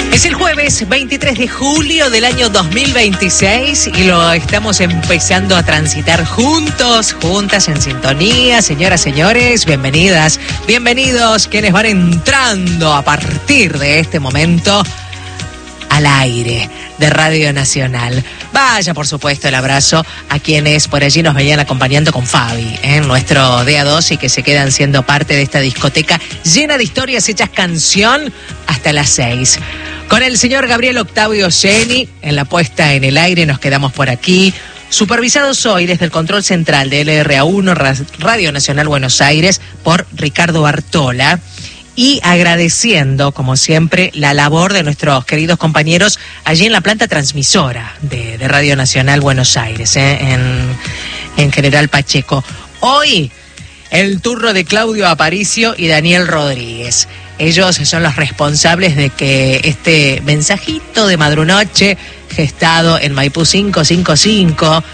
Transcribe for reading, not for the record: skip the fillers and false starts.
Es el jueves 23 de julio del año 2026 y lo estamos empezando a transitar juntos, juntas, en sintonía. Señoras, señores, bienvenidas, bienvenidos quienes van entrando a partir de este momento al aire de Radio Nacional. Vaya, por supuesto, el abrazo a quienes por allí nos venían acompañando con Fabi, nuestro DA2, y que se quedan siendo parte de esta discoteca llena de historias hechas canción hasta las 6. Con el señor Gabriel Octavio Geni en la puesta en el aire nos quedamos por aquí. Supervisados hoy desde el control central de LRA1, Radio Nacional Buenos Aires, por Ricardo Bartola. Y agradeciendo, como siempre, la labor de nuestros queridos compañeros allí en la planta transmisora de Radio Nacional Buenos Aires, en General Pacheco. Hoy, el turno de Claudio Aparicio y Daniel Rodríguez. Ellos son los responsables de que este mensajito de madrunoche, gestado en Maipú 555,